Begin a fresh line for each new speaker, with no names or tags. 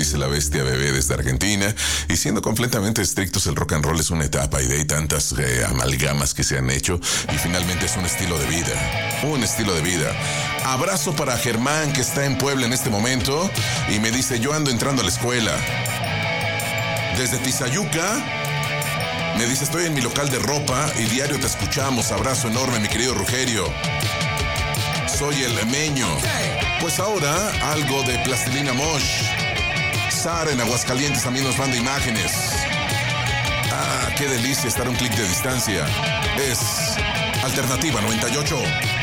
dice la bestia bebé desde Argentina. Y siendo completamente estrictos, el rock and roll es una etapa y de ahí tantas amalgamas que se han hecho. Y finalmente es un estilo de vida. Un estilo de vida. Abrazo para Germán, que está en Puebla en este momento. Y me dice, yo ando entrando a la escuela. Desde Tizayuca, me dice, estoy en mi local de ropa y diario te escuchamos. Abrazo enorme, mi querido Rugerio. Soy el Meño. Pues ahora, algo de Plastilina Mosh. Sara en Aguascalientes también nos manda imágenes. Ah, qué delicia estar a un clic de distancia. Es Alternativa 98.